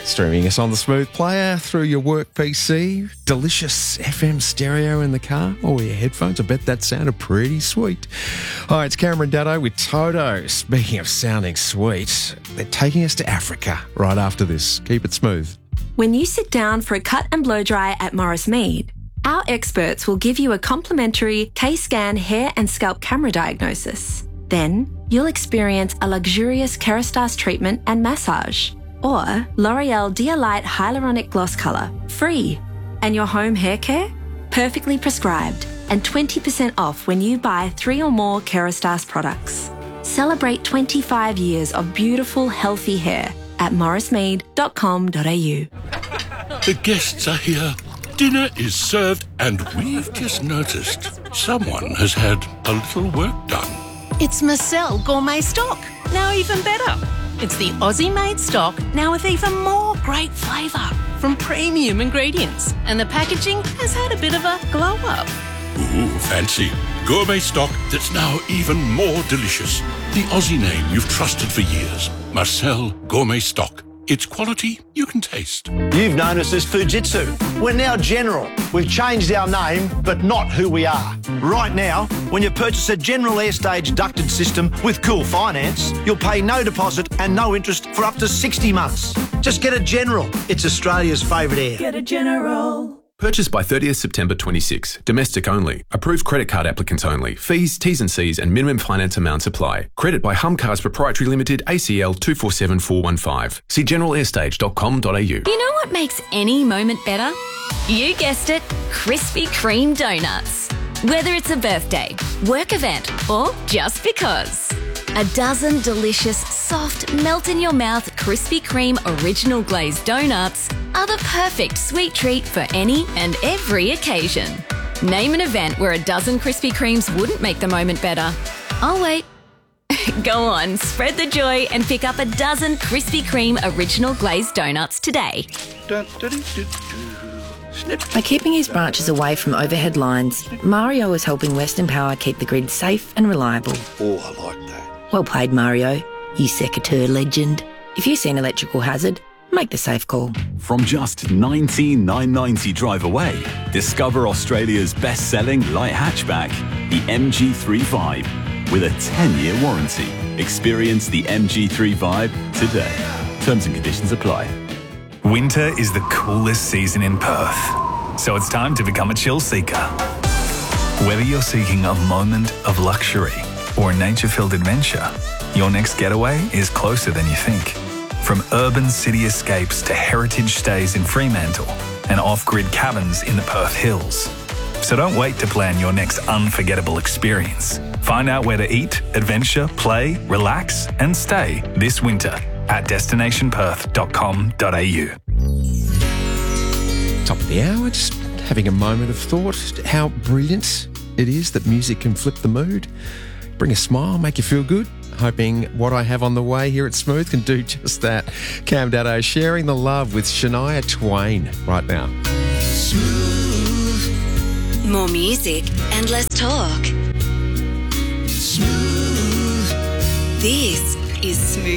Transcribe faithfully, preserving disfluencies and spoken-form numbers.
Streaming us on the Smooth Player through your work P C, delicious F M stereo in the car or your headphones. I bet that sounded pretty sweet. Hi, it's Cameron Daddo with Toto. Speaking of sounding sweet, they're taking us to Africa right after this. Keep it smooth. When you sit down for a cut and blow dry at Morris Mead, our experts will give you a complimentary K-Scan hair and scalp camera diagnosis. Then you'll experience a luxurious Kerastase treatment and massage, or L'Oreal Dia-Light Hyaluronic Gloss Colour, free. And your home hair care? Perfectly prescribed and twenty percent off when you buy three or more Kerastase products. Celebrate twenty-five years of beautiful, healthy hair at morris mead dot com dot a u. The guests are here. Dinner is served, and we've just noticed someone has had a little work done. It's Marcel Gourmet Stock, now even better. It's the Aussie-made stock, now with even more great flavour from premium ingredients. And the packaging has had a bit of a glow-up. Ooh, fancy. Gourmet stock that's now even more delicious. The Aussie name you've trusted for years. Marcel Gourmet Stock. It's quality you can taste. You've known us as Fujitsu. We're now General. We've changed our name, but not who we are. Right now, when you purchase a General Airstage ducted system with Cool Finance, you'll pay no deposit and no interest for up to sixty months. Just get a General. It's Australia's favourite air. Get a General. Purchased by thirtieth September twenty-six. Domestic only. Approved credit card applicants only. Fees, T's and C's and minimum finance amounts apply. Credit by Humcars Proprietary Limited, A C L two four seven four one five. See general airstage dot com dot a u. You know what makes any moment better? You guessed it, Krispy Kreme donuts. Whether it's a birthday, work event, or just because. A dozen delicious, soft, melt-in-your-mouth Krispy Kreme original glazed donuts are the perfect sweet treat for any and every occasion. Name an event where a dozen Krispy Kremes wouldn't make the moment better. I'll wait. Go on, spread the joy and pick up a dozen Krispy Kreme original glazed donuts today. By keeping his branches away from overhead lines, Mario is helping Western Power keep the grid safe and reliable. Oh, I like that. Well played, Mario, you secateur legend. If you see an electrical hazard, make the safe call. From just nineteen thousand nine hundred ninety drive away, discover Australia's best-selling light hatchback, the M G three Vibe, with a ten-year warranty. Experience the M G three Vibe today. Terms and conditions apply. Winter is the coolest season in Perth, so it's time to become a chill seeker. Whether you're seeking a moment of luxury or a nature-filled adventure, your next getaway is closer than you think. From urban city escapes to heritage stays in Fremantle and off-grid cabins in the Perth Hills. So don't wait to plan your next unforgettable experience. Find out where to eat, adventure, play, relax and stay this winter at destination perth dot com dot a u. Top of the hour, just having a moment of thought. How brilliant it is that music can flip the mood, bring a smile, make you feel good. Hoping what I have on the way here at Smooth can do just that. Cam Daddo sharing the love with Shania Twain right now. Smooth. More music and less talk. Smooth. This is Smooth